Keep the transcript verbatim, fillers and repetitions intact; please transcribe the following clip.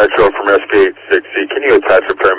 Metro from S P eight sixty. Can you attach a pair